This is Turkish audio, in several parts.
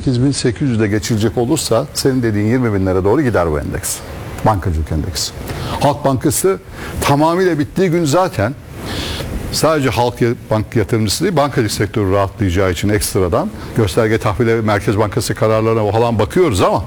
18.800'de geçilecek olursa senin dediğin 20 binlere doğru gider bu endeks. Bankacılık endeksi. Halk Bankası tamamıyla bittiği gün zaten sadece bank yatırımcısı değil, bankacılık sektörü rahatlayacağı için ekstradan gösterge tahvile Merkez Bankası kararlarına falan bakıyoruz ama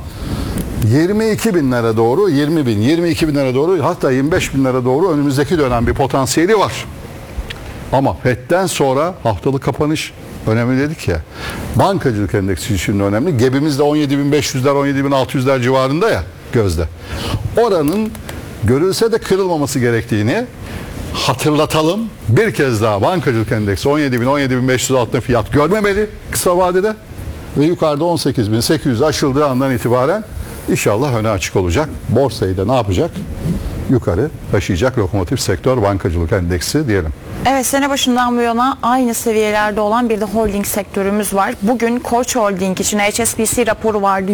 22 binlere doğru, 20 bin, 22 binlere doğru, hatta 25 binlere doğru önümüzdeki dönem bir potansiyeli var. Ama FED'den sonra haftalık kapanış önemli dedik ya. Bankacılık endeksi için önemli. Gebimiz de 17.500'ler, 17.600'ler civarında ya gözde. Oranın görülse de kırılmaması gerektiğini hatırlatalım. Bir kez daha bankacılık endeksi 17.000, 17.500 altında fiyat görmemeli kısa vadede ve yukarıda 18.800 aşıldığı andan itibaren İnşallah öne açık olacak. Borsayı da ne yapacak? Yukarı taşıyacak lokomotif sektör bankacılık endeksi diyelim. Evet, sene başından bu yana aynı seviyelerde olan bir de holding sektörümüz var. Bugün Koç Holding için HSBC raporu vardı.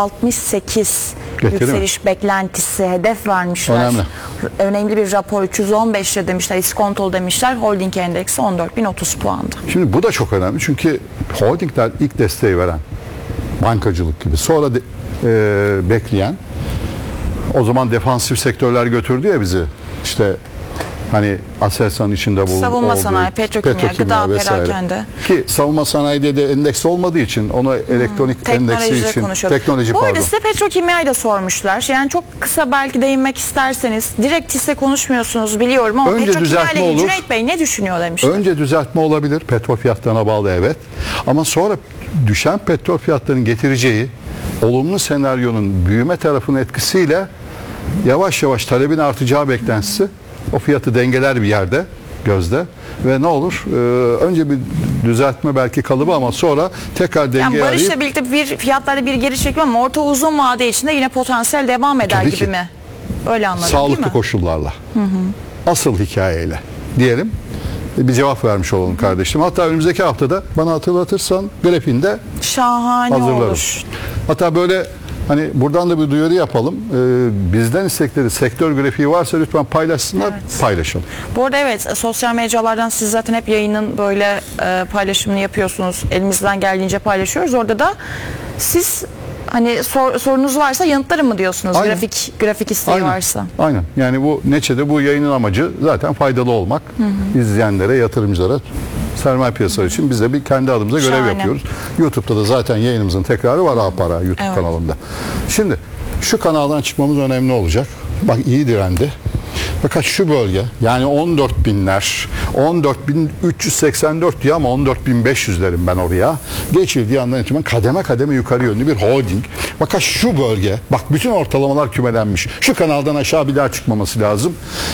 %68 yükseliş beklentisi, hedef vermişler. Önemli bir rapor. 315 lira demişler, iskontolu demişler. Holding endeksi 14.030 puanda. Şimdi bu da çok önemli. Çünkü holdingler ilk desteği veren bankacılık gibi. Sonra bekleyen, o zaman defansif sektörler götürdü ya bizi. İşte hani Aselsan içinde bu savunma sanayi, petrokimya, gıda, perakende. Ki savunma sanayide de endeks olmadığı için onu elektronik endeksi için teknoloji Bu arada size petrokimyayı da sormuşlar. Yani çok kısa belki değinmek isterseniz, direkt hisse konuşmuyorsunuz biliyorum ama petrokimya ile ilgili Cüneyt Bey ne düşünüyor demişler. Önce düzeltme olabilir. Petrol fiyatlarına bağlı, evet. Ama sonra düşen petrol fiyatlarının getireceği olumlu senaryonun büyüme tarafının etkisiyle yavaş yavaş talebin artacağı beklentisi o fiyatı dengeler bir yerde gözde ve ne olur önce bir düzeltme belki kalıbı ama sonra tekrar denge yani barışla birlikte fiyatlarda bir geri çekme ama orta uzun vade içinde yine potansiyel devam eder gibi mi? Öyle anladım. Sağlıklı koşullarla. Asıl hikayeyle diyelim. Bir cevap vermiş olalım kardeşim. Hatta önümüzdeki haftada bana hatırlatırsan grafiğinde şahane hazırlarım. Olur. Hatta böyle hani buradan da bir duyuru yapalım. Bizden istekleri sektör grafiği varsa lütfen paylaşsınlar, paylaşalım. Bu arada evet, sosyal mecralardan siz zaten hep yayının böyle paylaşımını yapıyorsunuz. Elimizden geldiğince paylaşıyoruz. Orada da siz hani sorunuz varsa yanıtlarım mı diyorsunuz? Aynen. Grafik isteği varsa. Aynen. Yani bu neçede bu yayının amacı zaten faydalı olmak. İzleyenlere, yatırımcılara, sermaye piyasaları için biz de bir kendi adımıza görev yapıyoruz. YouTube'da da zaten yayınımızın tekrarı var Apara YouTube kanalında. Şimdi şu kanaldan çıkmamız önemli olacak. Bak iyi direndi. Fakat şu bölge yani 14 binler 14.384 diyor ama 14.500 derim ben oraya. Geçildiği andan itibaren kademe kademe yukarı yönlü bir holding. Fakat şu bölge bak bütün ortalamalar kümelenmiş. Şu kanaldan aşağı bir daha çıkmaması lazım.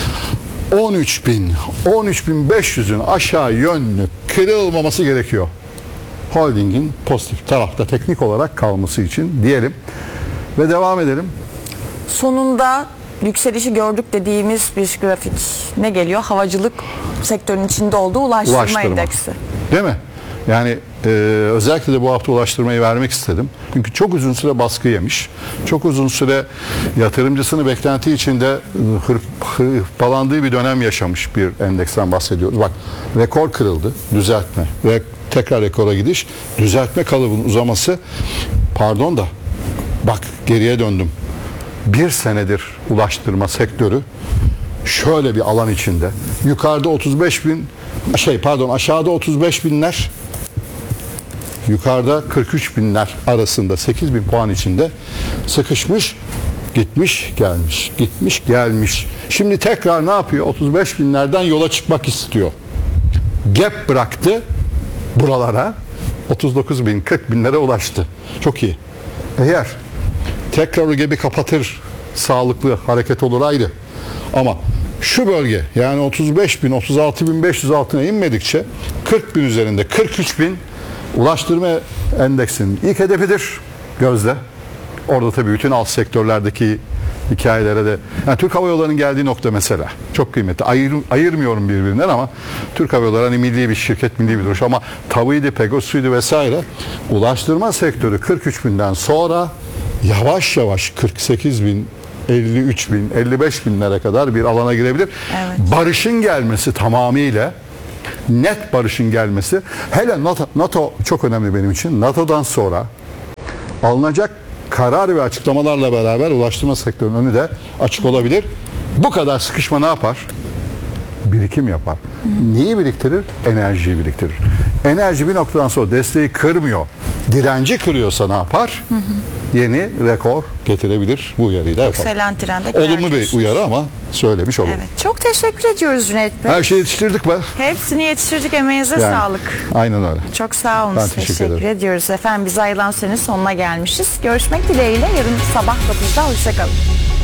13.500'ün aşağı yönlü kırılmaması gerekiyor. Holdingin pozitif tarafta teknik olarak kalması için diyelim. Ve devam edelim. Sonunda yükselişi gördük dediğimiz bir grafik ne geliyor? Havacılık sektörünün içinde olduğu ulaştırma endeksi. Değil mi? Yani özellikle de bu hafta ulaştırmayı vermek istedim. Çünkü çok uzun süre baskı yemiş. Çok uzun süre yatırımcısını beklenti içinde hırpalandığı bir dönem yaşamış bir endeksten bahsediyoruz. Bak rekor kırıldı. Düzeltme. Ve tekrar rekora gidiş. Düzeltme kalıbının uzaması. Pardon da bak geriye döndüm. Bir senedir ulaştırma sektörü şöyle bir alan içinde. Yukarıda 35 bin aşağıda 35 binler, yukarıda 43 binler arasında 8 bin puan içinde sıkışmış, gitmiş gelmiş, gitmiş gelmiş. Şimdi tekrar ne yapıyor? 35 binlerden yola çıkmak istiyor. Gap bıraktı buralara, 39 bin, 40 binlere ulaştı. Çok iyi. Eğer tekrar o gap'i kapatır, sağlıklı hareket olur ayrı. Ama şu bölge yani 35 bin, 36 bin 500 altına inmedikçe 40 bin üzerinde 43 bin ulaştırma endeksinin ilk hedefidir gözle. Orada tabii bütün alt sektörlerdeki hikayelere de yani Türk Hava Yolları'nın geldiği nokta mesela çok kıymetli. Ayırmıyorum birbirinden ama Türk Hava Yolları hani milli bir şirket, milli bir duruş ama TAV'ıydı, Pegasus'uydu vesaire. Ulaştırma sektörü 43 binden sonra yavaş yavaş 48 bin, 53 bin, 55 binlere kadar bir alana girebilir. Evet. Barışın gelmesi tamamıyla net barışın gelmesi hele NATO çok önemli benim için. NATO'dan sonra alınacak karar ve açıklamalarla beraber ulaştırma sektörünün önü de açık olabilir. Bu kadar sıkışma ne yapar? Birikim yapar. Neyi biriktirir? Enerjiyi biriktirir. Enerji bir noktadan sonra desteği kırmıyor. Direnci kırıyorsa ne yapar? Yeni rekor getirebilir. Bu uyarıyı da yapar. Yükselen trende Olumlu bir uyarı ama söylemiş olalım. Evet. Çok teşekkür ediyoruz Cüneyt Bey. Her şeyi yetiştirdik be. Hepsini yetiştirdik. Emeğinize Yani, sağlık. aynen öyle. Çok sağ olun. Ben teşekkür ederim. ediyoruz efendim. Bize ayrılan sürenin sonuna gelmişiz. Görüşmek dileğiyle yarın sabah 9'da. Hoşçakalın.